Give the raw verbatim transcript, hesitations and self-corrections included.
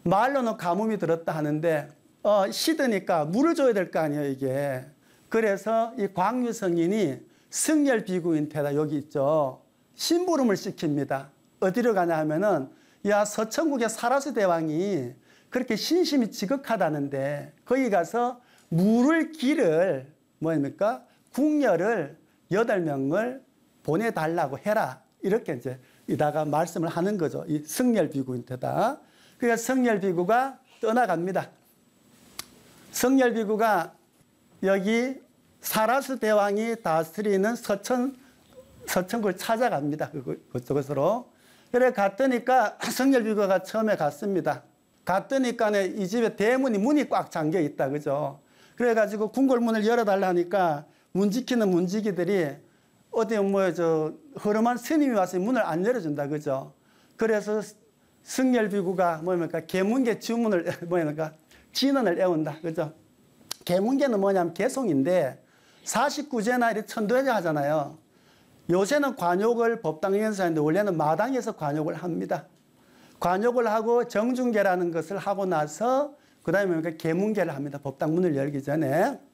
말로는 가뭄이 들었다 하는데 어, 시드니까 물을 줘야 될 거 아니에요, 이게. 그래서 이 광유 성인이 승열 비구인태다, 여기 있죠. 심부름을 시킵니다. 어디로 가냐 하면은, 야, 서천국의 사라스 대왕이 그렇게 신심이 지극하다는데 거기 가서 물을 기를 뭐입니까? 궁녀를 여덟 명을 보내달라고 해라. 이렇게 이제 이다가 말씀을 하는 거죠. 이 승열 비구인태다. 그러니까 승열 비구가 떠나갑니다. 승열 비구가 여기 사라스 대왕이 다스리는 서천, 서천국을 찾아갑니다. 그쪽으로. 그래 갔더니까 승열 비구가 처음에 갔습니다. 갔더니까 이 집에 대문이 문이 꽉 잠겨 있다. 그죠? 그래가지고 궁궐문을 열어달라 하니까 문 지키는 문지기들이 어디 뭐 저 허름한 스님이 와서 문을 안 열어준다. 그죠? 그래서 승열 비구가 뭐입니까? 계문계 주문을 뭐입니까? 진언을 애운다. 그죠? 계문계는 뭐냐면 개송인데 사십구 제나 이렇게 천도제 하잖아요. 요새는 관욕을 법당에서 하는데 원래는 마당에서 관욕을 합니다. 관욕을 하고 정중계라는 것을 하고 나서 그 다음에 계문계를 합니다. 법당 문을 열기 전에.